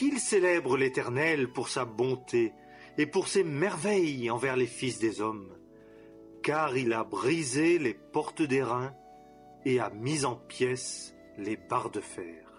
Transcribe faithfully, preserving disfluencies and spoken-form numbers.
Qu'il célèbre l'Éternel pour sa bonté et pour ses merveilles envers les fils des hommes, car il a brisé les portes d'airain et a mis en pièces les barres de fer.